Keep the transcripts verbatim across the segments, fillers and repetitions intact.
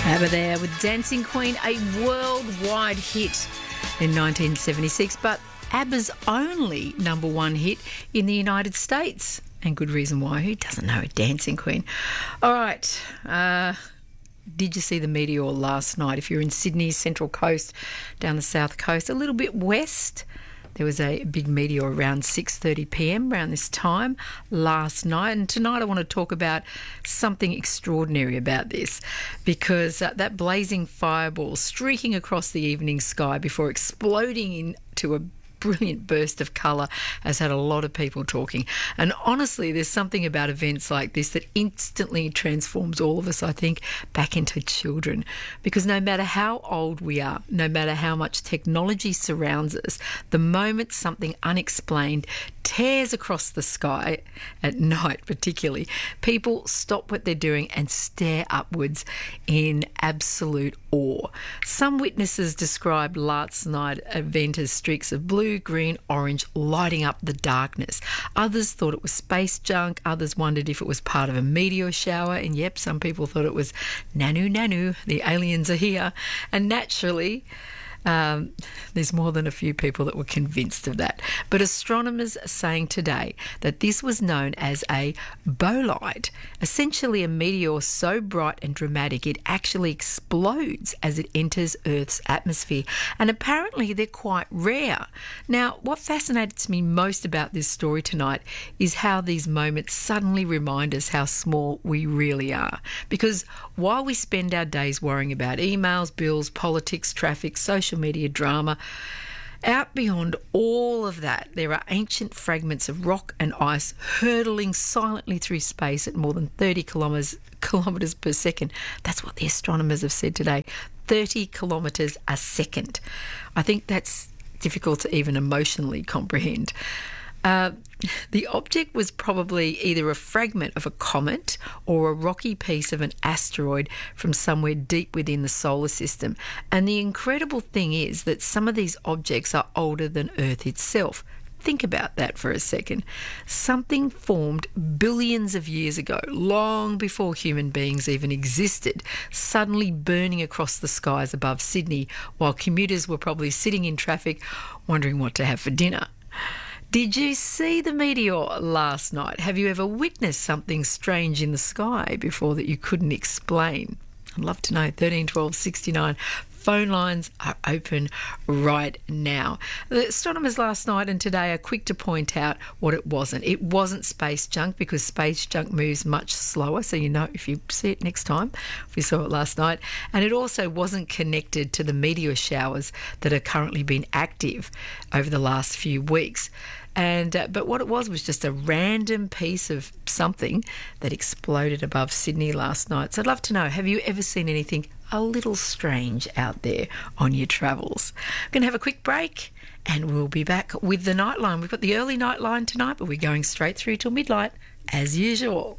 Over there with Dancing Queen, a worldwide hit in nineteen seventy-six, but ABBA's only number one hit in the United States. And good reason why. Who doesn't know Dancing Queen? All right. Uh, did you see the meteor last night? If you're in Sydney, Central Coast, down the South Coast, a little bit west, there was a big meteor around six thirty p m around this time last night. And tonight I want to talk about something extraordinary about this, because uh, that blazing fireball streaking across the evening sky before exploding into a brilliant burst of colour has had a lot of people talking. And honestly, there's something about events like this that instantly transforms all of us, I think, back into children. Because no matter how old we are, no matter how much technology surrounds us, the moment something unexplained tears across the sky, at night particularly, people stop what they're doing and stare upwards in absolute awe. Some witnesses described last night's event as streaks of blue, green, orange lighting up the darkness. Others thought it was space junk. Others wondered if it was part of a meteor shower. And yep, some people thought it was Nanu Nanu, the aliens are here. And naturally, Um, there's more than a few people that were convinced of that. But astronomers are saying today that this was known as a bolide, essentially a meteor so bright and dramatic it actually explodes as it enters Earth's atmosphere. And apparently they're quite rare. Now, what fascinates me most about this story tonight is how these moments suddenly remind us how small we really are. Because while we spend our days worrying about emails, bills, politics, traffic, social media drama, out beyond all of that, there are ancient fragments of rock and ice hurtling silently through space at more than thirty kilometres kilometres per second. That's what the astronomers have said today. thirty kilometres a second. I think that's difficult to even emotionally comprehend. Uh, the object was probably either a fragment of a comet or a rocky piece of an asteroid from somewhere deep within the solar system. And the incredible thing is that some of these objects are older than Earth itself. Think about that for a second. Something formed billions of years ago, long before human beings even existed, suddenly burning across the skies above Sydney while commuters were probably sitting in traffic wondering what to have for dinner. Did you see the meteor last night? Have you ever witnessed something strange in the sky before that you couldn't explain? I'd love to know. thirteen twelve sixty-nine. Phone lines are open right now. The astronomers last night and today are quick to point out what it wasn't. It wasn't space junk, because space junk moves much slower, so you know if you see it next time, if you saw it last night. And it also wasn't connected to the meteor showers that are currently been active over the last few weeks. And uh, but what it was was just a random piece of something that exploded above Sydney last night. So I'd love to know, have you ever seen anything a little strange out there on your travels? I'm going to have a quick break and we'll be back with the Nightline. We've got the early Nightline tonight, but we're going straight through till midnight as usual.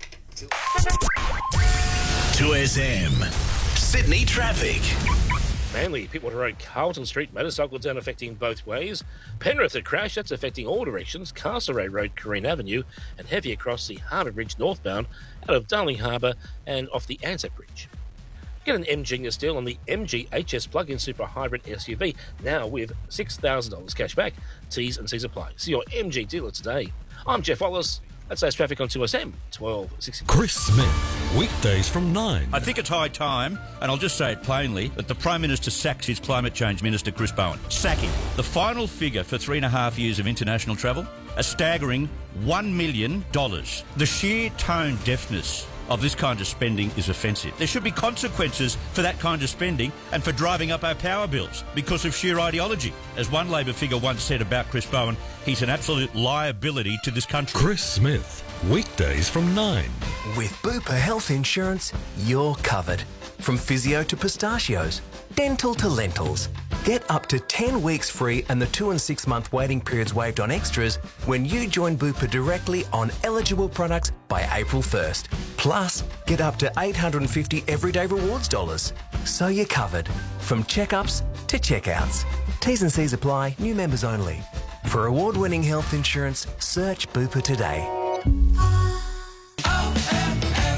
two S M Sydney traffic. Manly, Pittwater Road, Carlton Street, motorcycle down affecting both ways. Penrith, a crash that's affecting all directions. Castlereagh Road, Corrine Avenue, and heavy across the Harbour Bridge northbound out of Darling Harbour and off the Anzac Bridge. Get an M G in your steel on the M G H S plug-in super hybrid S U V, now with six thousand dollars cash back. T's and C's apply. See your M G dealer today. I'm Jeff Wallace. That's today's traffic on two S M, twelve sixty. Chris Smith, weekdays from nine. I think it's high time, and I'll just say it plainly, that the Prime Minister sacks his Climate Change Minister, Chris Bowen. Sack him. The final figure for three and a half years of international travel, a staggering one million dollars. The sheer tone deafness of this kind of spending is offensive. There should be consequences for that kind of spending and for driving up our power bills because of sheer ideology. As one Labor figure once said about Chris Bowen, he's an absolute liability to this country. Chris Smith, weekdays from nine. With Bupa Health Insurance, you're covered. From physio to pistachios, dental to lentils. Get up to ten weeks free and the two and six month waiting periods waived on extras when you join Bupa directly on eligible products by April first. Plus, get up to eight hundred fifty everyday rewards dollars. So you're covered. From checkups to checkouts. T's and C's apply, new members only. For award-winning health insurance, search Bupa today. O M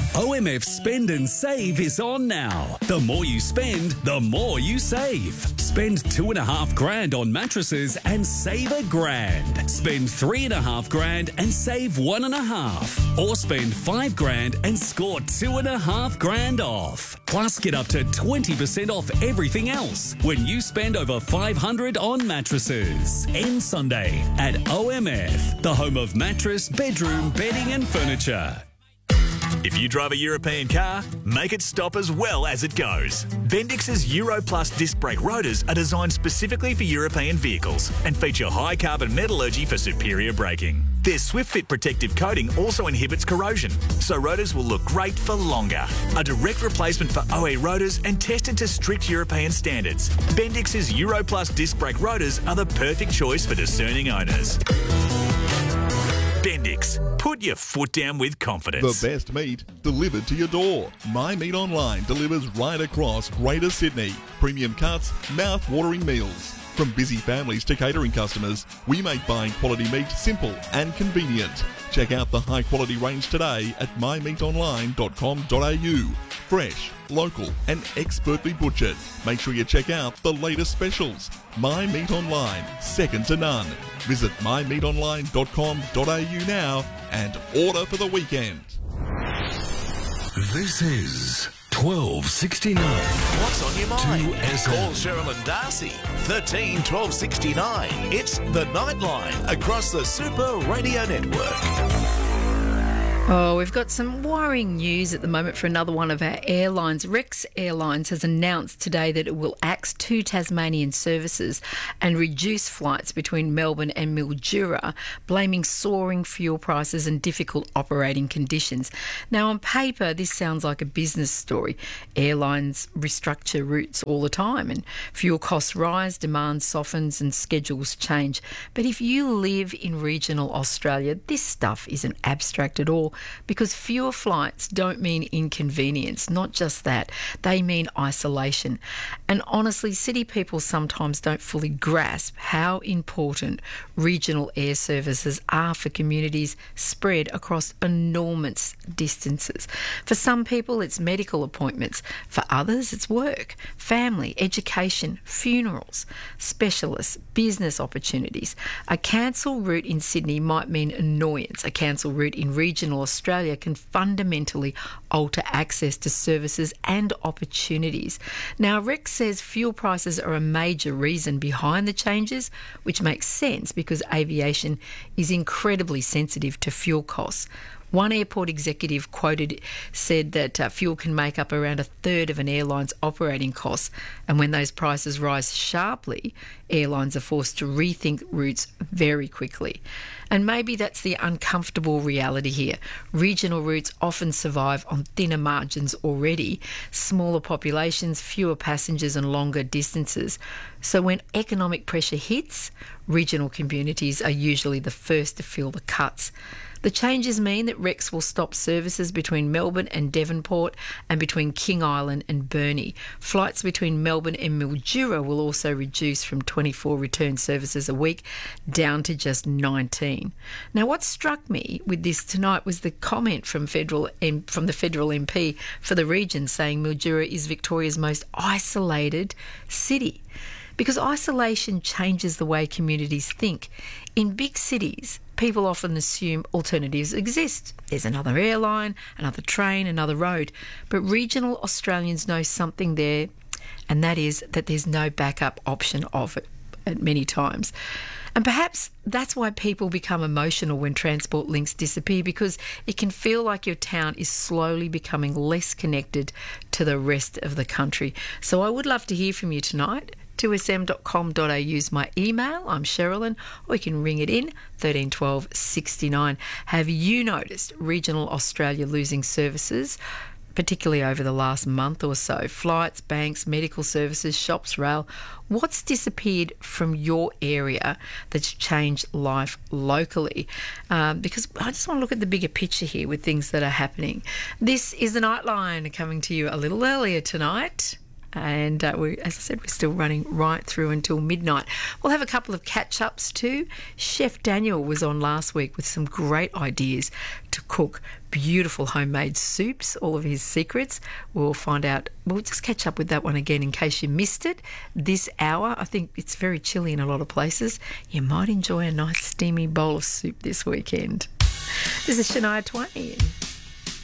M F Spend and Save is on now. The more you spend, the more you save. Spend two and a half grand on mattresses and save a grand. Spend three and a half grand and save one and a half. Or spend five grand and score two and a half grand off. Plus, get up to twenty percent off everything else when you spend over five hundred on mattresses. End Sunday at O M F, the home of mattress, bedroom, bedding and furniture. If you drive a European car, make it stop as well as it goes. Bendix's Euro Plus disc brake rotors are designed specifically for European vehicles and feature high carbon metallurgy for superior braking. Their SwiftFit protective coating also inhibits corrosion, so rotors will look great for longer. A direct replacement for O E rotors and tested to strict European standards. Bendix's Euro Plus disc brake rotors are the perfect choice for discerning owners. Bendix. Put your foot down with confidence. The best meat delivered to your door. My Meat Online delivers right across Greater Sydney. Premium cuts, mouth-watering meals. From busy families to catering customers, we make buying quality meat simple and convenient. Check out the high-quality range today at my meat online dot com dot a u. Fresh, local and expertly butchered. Make sure you check out the latest specials. My Meat Online, second to none. Visit my meat online dot com dot a u now and order for the weekend. This is twelve sixty-nine. What's on your mind? two S M. Call Cheryl and Darcy. thirteen twelve sixty-nine. It's the Nightline across the Super Radio Network. Oh, we've got some worrying news at the moment for another one of our airlines. Rex Airlines has announced today that it will axe two Tasmanian services and reduce flights between Melbourne and Mildura, blaming soaring fuel prices and difficult operating conditions. Now, on paper, this sounds like a business story. Airlines restructure routes all the time and fuel costs rise, demand softens and schedules change. But if you live in regional Australia, this stuff isn't abstract at all, because fewer flights don't mean inconvenience. Not just that, they mean isolation. And honestly, city people sometimes don't fully grasp how important regional air services are for communities spread across enormous distances. For some people, it's medical appointments. For others, it's work, family, education, funerals, specialists, business opportunities. A cancelled route in Sydney might mean annoyance. A cancelled route in regional Australia can fundamentally alter access to services and opportunities. Now, Rex says fuel prices are a major reason behind the changes, which makes sense because aviation is incredibly sensitive to fuel costs. One airport executive quoted said that uh, fuel can make up around a third of an airline's operating costs, and when those prices rise sharply, airlines are forced to rethink routes very quickly. And maybe that's the uncomfortable reality here. Regional routes often survive on thinner margins already, smaller populations, fewer passengers and longer distances. So when economic pressure hits, regional communities are usually the first to feel the cuts. The changes mean that Rex will stop services between Melbourne and Devonport and between King Island and Burnie. Flights between Melbourne and Mildura will also reduce from twenty-four return services a week down to just nineteen. Now, what struck me with this tonight was the comment from federal from the federal M P for the region saying Mildura is Victoria's most isolated city. Because isolation changes the way communities think. In big cities, people often assume alternatives exist. There's another airline, another train, another road. But regional Australians know something there, and that is that there's no backup option of it at many times. And perhaps that's why people become emotional when transport links disappear, because it can feel like your town is slowly becoming less connected to the rest of the country. So I would love to hear from you tonight. two s m dot com dot a u is my email. I'm Sherilyn, or you can ring it in, thirteen twelve sixty-nine. Have you noticed regional Australia losing services, particularly over the last month or so? Flights, banks, medical services, shops, rail. What's disappeared from your area that's changed life locally? Um, because I just want to look at the bigger picture here with things that are happening. This is the Nightline coming to you a little earlier tonight. And uh, we, as I said, we're still running right through until midnight. We'll have a couple of catch-ups too. Chef Daniel was on last week with some great ideas to cook beautiful homemade soups, all of his secrets. We'll find out. We'll just catch up with that one again in case you missed it. This hour, I think it's very chilly in a lot of places. You might enjoy a nice steamy bowl of soup this weekend. This is Shania Twain.